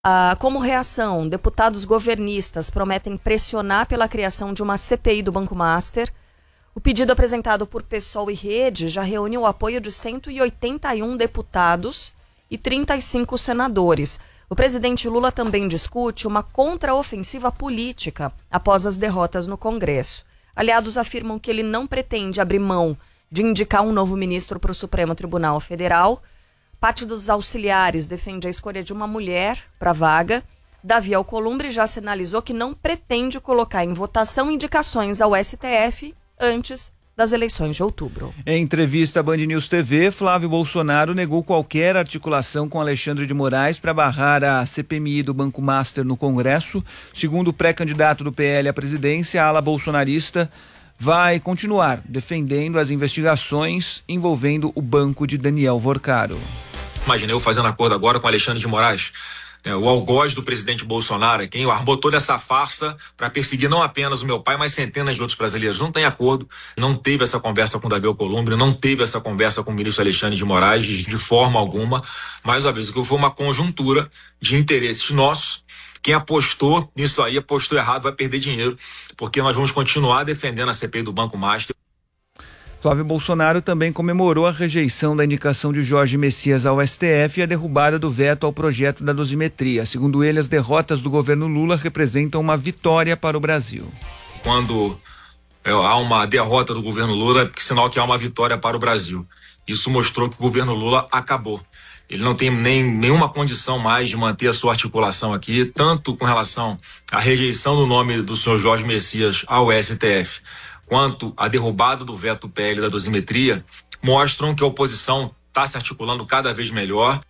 Como reação, deputados governistas prometem pressionar pela criação de uma CPI do Banco Master. O pedido apresentado por PSOL e Rede já reúne o apoio de 181 deputados e 35 senadores. O presidente Lula também discute uma contraofensiva política após as derrotas no Congresso. Aliados afirmam que ele não pretende abrir mão de indicar um novo ministro para o Supremo Tribunal Federal. Parte dos auxiliares defende a escolha de uma mulher para a vaga. Davi Alcolumbre já sinalizou que não pretende colocar em votação indicações ao STF antes das eleições de outubro. Em entrevista à Band News TV, Flávio Bolsonaro negou qualquer articulação com Alexandre de Moraes para barrar a CPMI do Banco Master no Congresso. Segundo o pré-candidato do PL à presidência, a ala bolsonarista vai continuar defendendo as investigações envolvendo o banco de Daniel Vorcaro. Imagina eu fazendo acordo agora com Alexandre de Moraes, o algoz do presidente Bolsonaro, quem armou toda essa farsa para perseguir não apenas o meu pai, mas centenas de outros brasileiros. Não tem acordo, não teve essa conversa com Davi Alcolumbre, não teve essa conversa com o ministro Alexandre de Moraes de forma alguma. Mais uma vez, o que foi uma conjuntura de interesses nossos. Quem apostou nisso aí, apostou errado, vai perder dinheiro, porque nós vamos continuar defendendo a CPI do Banco Master. Flávio Bolsonaro também comemorou a rejeição da indicação de Jorge Messias ao STF e a derrubada do veto ao projeto da dosimetria. Segundo ele, as derrotas do governo Lula representam uma vitória para o Brasil. Quando há uma derrota do governo Lula, é sinal que há uma vitória para o Brasil. Isso mostrou que o governo Lula acabou. Ele não tem nenhuma condição mais de manter a sua articulação aqui, tanto com relação à rejeição do nome do senhor Jorge Messias ao STF, quanto a derrubada do veto PL da dosimetria, mostram que a oposição está se articulando cada vez melhor.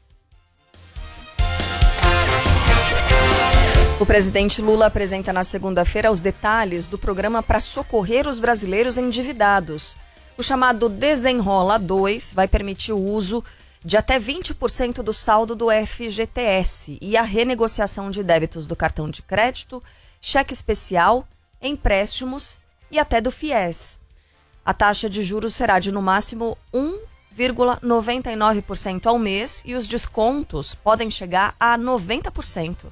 O presidente Lula apresenta na segunda-feira os detalhes do programa para socorrer os brasileiros endividados. O chamado Desenrola 2 vai permitir o uso de até 20% do saldo do FGTS e a renegociação de débitos do cartão de crédito, cheque especial, empréstimos e até do FIES. A taxa de juros será de no máximo 1,99% ao mês e os descontos podem chegar a 90%.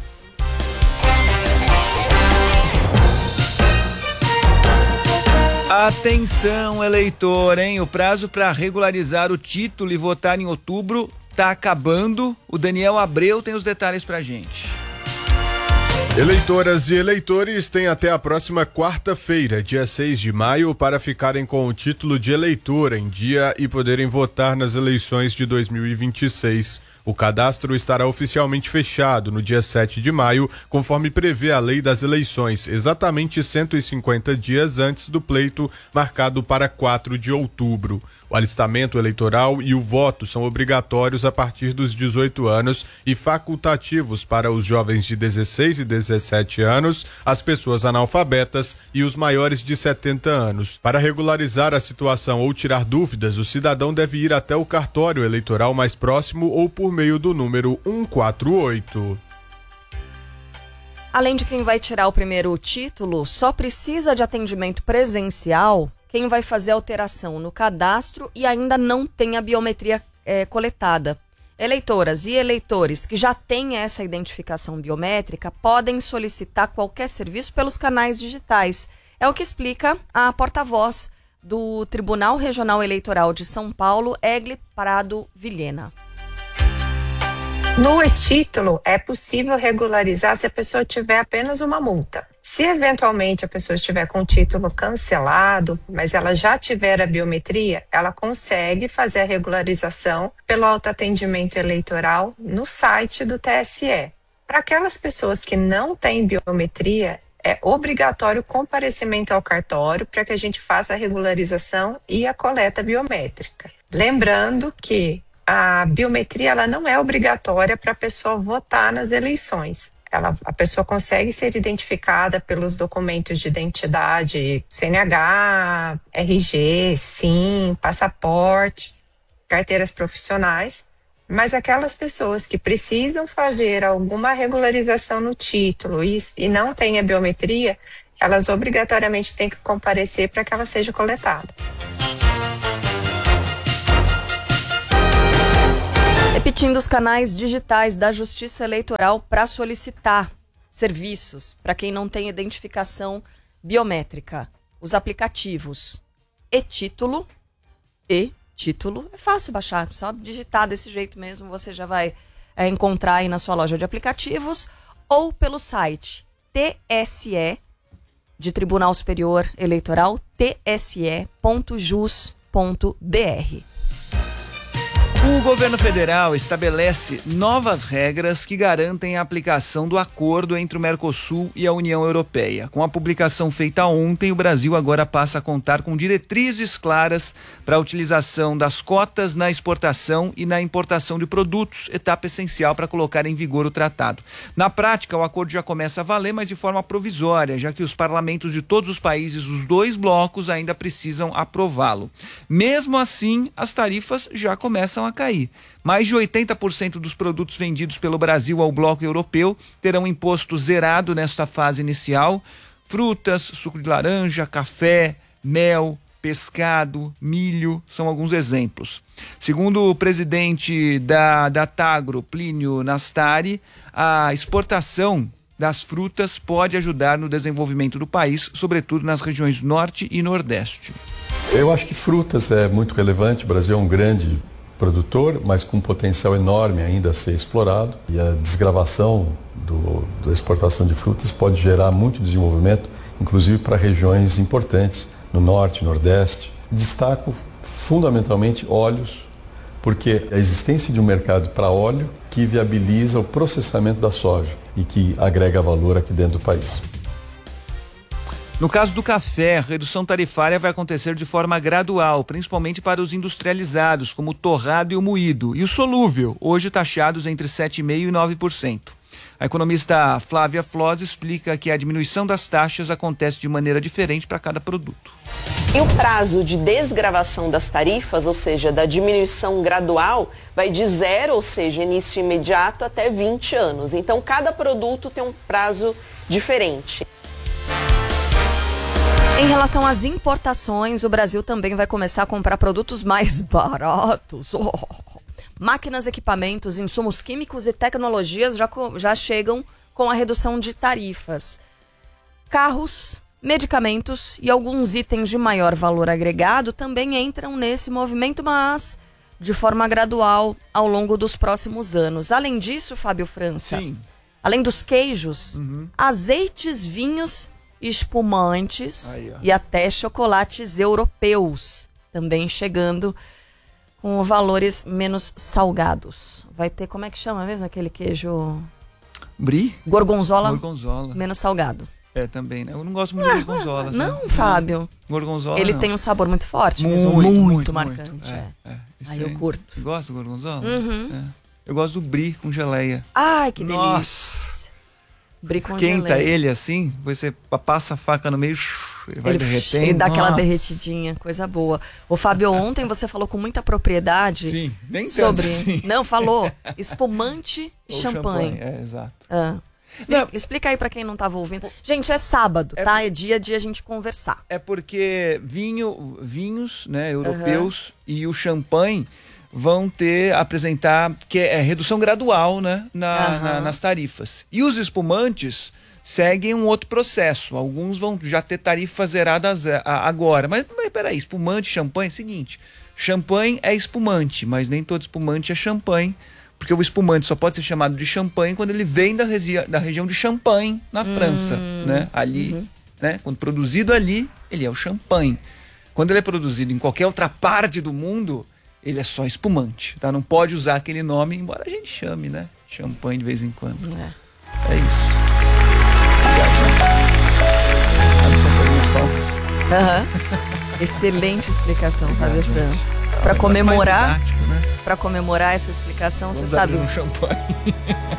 Atenção, eleitor, hein? O prazo para regularizar o título e votar em outubro está acabando. O Daniel Abreu tem os detalhes pra gente. Eleitoras e eleitores têm até a próxima quarta-feira, dia 6 de maio, para ficarem com o título de eleitor em dia e poderem votar nas eleições de 2026. O cadastro estará oficialmente fechado no dia 7 de maio, conforme prevê a lei das eleições, exatamente 150 dias antes do pleito, marcado para 4 de outubro. O alistamento eleitoral e o voto são obrigatórios a partir dos 18 anos e facultativos para os jovens de 16 e 17 anos, as pessoas analfabetas e os maiores de 70 anos. Para regularizar a situação ou tirar dúvidas, o cidadão deve ir até o cartório eleitoral mais próximo ou por meio do número 148. Além de quem vai tirar o primeiro título, só precisa de atendimento presencial quem vai fazer alteração no cadastro e ainda não tem a biometria coletada. Eleitoras e eleitores que já têm essa identificação biométrica podem solicitar qualquer serviço pelos canais digitais. É o que explica a porta-voz do Tribunal Regional Eleitoral de São Paulo, Egli Prado Vilhena. No e-título é possível regularizar se a pessoa tiver apenas uma multa. Se eventualmente a pessoa estiver com o título cancelado, mas ela já tiver a biometria, ela consegue fazer a regularização pelo autoatendimento eleitoral no site do TSE. Para aquelas pessoas que não têm biometria, é obrigatório o comparecimento ao cartório para que a gente faça a regularização e a coleta biométrica. Lembrando que a biometria ela não é obrigatória para a pessoa votar nas eleições. A pessoa consegue ser identificada pelos documentos de identidade, CNH, RG, SIM, passaporte, carteiras profissionais, mas aquelas pessoas que precisam fazer alguma regularização no título e não têm a biometria, elas obrigatoriamente têm que comparecer para que ela seja coletada. Repetindo, os canais digitais da Justiça Eleitoral para solicitar serviços para quem não tem identificação biométrica. Os aplicativos e-título, é fácil baixar, só digitar desse jeito mesmo, você já vai encontrar aí na sua loja de aplicativos, ou pelo site TSE, de Tribunal Superior Eleitoral, tse.jus.br. O governo federal estabelece novas regras que garantem a aplicação do acordo entre o Mercosul e a União Europeia. Com a publicação feita ontem, o Brasil agora passa a contar com diretrizes claras para a utilização das cotas na exportação e na importação de produtos, etapa essencial para colocar em vigor o tratado. Na prática, o acordo já começa a valer, mas de forma provisória, já que os parlamentos de todos os países, os dois blocos, ainda precisam aprová-lo. Mesmo assim, as tarifas já começam a cair. Mais de 80% dos produtos vendidos pelo Brasil ao bloco europeu terão imposto zerado nesta fase inicial. Frutas, suco de laranja, café, mel, pescado, milho, são alguns exemplos. Segundo o presidente da Tagro, Plínio Nastari, a exportação das frutas pode ajudar no desenvolvimento do país, sobretudo nas regiões norte e nordeste. Eu acho que frutas é muito relevante. O Brasil é um grande produtor, mas com um potencial enorme ainda a ser explorado, e a desgravação da exportação de frutas pode gerar muito desenvolvimento, inclusive para regiões importantes no norte, nordeste. Destaco fundamentalmente óleos, porque a existência de um mercado para óleo que viabiliza o processamento da soja e que agrega valor aqui dentro do país. No caso do café, a redução tarifária vai acontecer de forma gradual, principalmente para os industrializados, como o torrado e o moído, e o solúvel, hoje taxados entre 7,5% e 9%. A economista Flávia Floz explica que a diminuição das taxas acontece de maneira diferente para cada produto. E o prazo de desgravação das tarifas, ou seja, da diminuição gradual, vai de 0, ou seja, início imediato, até 20 anos. Então, cada produto tem um prazo diferente. Em relação às importações, o Brasil também vai começar a comprar produtos mais baratos. Máquinas, equipamentos, insumos químicos e tecnologias já chegam com a redução de tarifas. Carros, medicamentos e alguns itens de maior valor agregado também entram nesse movimento, mas de forma gradual ao longo dos próximos anos. Além disso, Fábio França, Sim. Além dos queijos, azeites, vinhos, espumantes e até chocolates europeus também chegando com valores menos salgados. Vai ter, como é que chama mesmo aquele queijo? Brie? Gorgonzola. Gorgonzola. Menos salgado. É, também, né? Eu não gosto muito de gorgonzola. Não, Fábio. Gorgonzola Ele não. tem um sabor muito forte, muito marcante. Aí eu curto. Você gosta do gorgonzola? Uhum. É. Eu gosto do brie com geleia. Ai, que delícia. Nossa! Brie com Esquenta geleia. ele assim, depois você passa a faca no meio, ele vai derretendo. Ele dá aquela Nossa. derretidinha, coisa boa. Ô Fábio, ontem você falou com muita propriedade. Sim, nem tanto sobre... assim. Não, falou espumante e Ou champanhe. É, exato. Explica aí pra quem não tava ouvindo. Gente, é sábado, tá? É dia de a gente conversar. É porque vinhos, né, europeus e o champanhe vão apresentar que é redução gradual, né, nas tarifas. E os espumantes seguem um outro processo. Alguns vão já ter tarifas zeradas agora. Mas peraí, espumante, champanhe, é o seguinte. Champanhe é espumante, mas nem todo espumante é champanhe. Porque o espumante só pode ser chamado de champanhe quando ele vem da região de Champagne, na França, né? Ali, né? Quando produzido ali, ele é o champanhe. Quando ele é produzido em qualquer outra parte do mundo, ele é só espumante, tá? Não pode usar aquele nome, embora a gente chame, né? Champanhe de vez em quando. É isso. Excelente explicação, Fábio França. Para comemorar, didático, né? Para comemorar essa explicação, Vamos você sabe um champanhe.